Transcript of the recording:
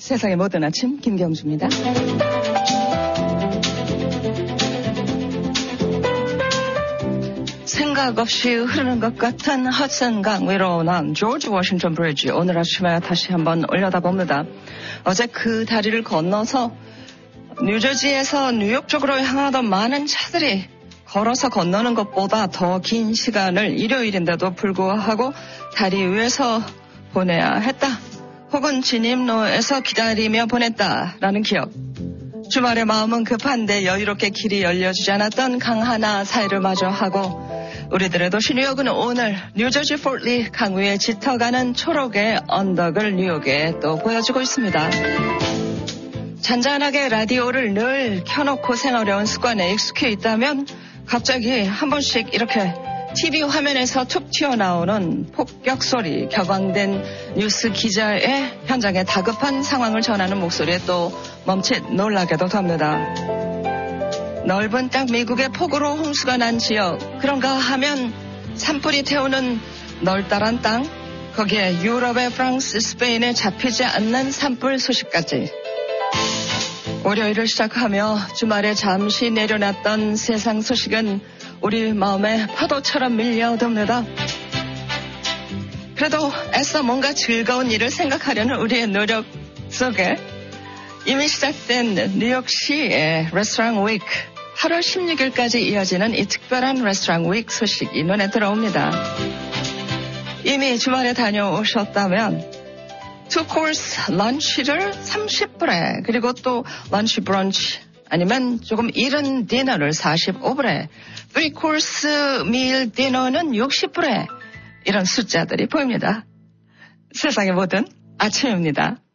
세상의 모든 아침 김경주입니다. 생각 없이 흐르는 것 같은 허슨강 위로 난 조지 워싱턴 브리지 오늘 아침에 다시 한번 올려다봅니다. 어제 그 다리를 건너서 뉴저지에서 뉴욕 쪽으로 향하던 많은 차들이 걸어서 건너는 것보다 더 긴 시간을 일요일인데도 불구하고 다리 위에서 보내야 했다. 혹은 진입로에서 기다리며 보냈다라는 기억. 주말에 마음은 급한데 여유롭게 길이 열려주지 않았던 강 하나 사이를 마주하고 우리들의 도시 뉴욕은 오늘 뉴저지 포트리 강 위에 짙어가는 초록의 언덕을 뉴욕에 또 보여주고 있습니다. 잔잔하게 라디오를 늘 켜놓고 생활해온 습관에 익숙해 있다면 갑자기 한 번씩 이렇게 TV 화면에서 툭 튀어나오는 폭격 소리, 격앙된 뉴스 기자의 현장의 다급한 상황을 전하는 목소리에 또 멈칫 놀라게도 됩니다. 넓은 땅 미국의 폭우로 홍수가 난 지역, 그런가 하면 산불이 태우는 널따란 땅, 거기에 유럽의 프랑스, 스페인에 잡히지 않는 산불 소식까지. 월요일을 시작하며 주말에 잠시 내려놨던 세상 소식은 우리 마음에 파도처럼 밀려듭니다. 그래도 애써 뭔가 즐거운 일을 생각하려는 우리의 노력 속에 이미 시작된 뉴욕시의 레스토랑 위크 8월 16일까지 이어지는 이 특별한 레스토랑 위크 소식이 눈에 들어옵니다. 이미 주말에 다녀오셨다면 투 코스 런치를 30불에 그리고 또 런치 브런치 아니면 조금 이른 디너를 45불에 3코스 밀 디너는 60불에 이런 숫자들이 보입니다. 세상의 모든 아침입니다.